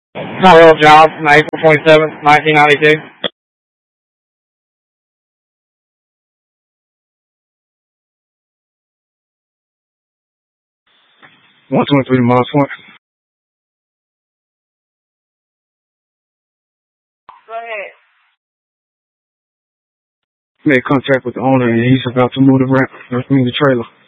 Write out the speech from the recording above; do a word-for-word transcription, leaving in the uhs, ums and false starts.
Not real job, April twenty-seventh, nineteen ninety-two. one twenty-three miles point. Go ahead. Made contact with the owner and he's about to move the ramp. I mean the trailer.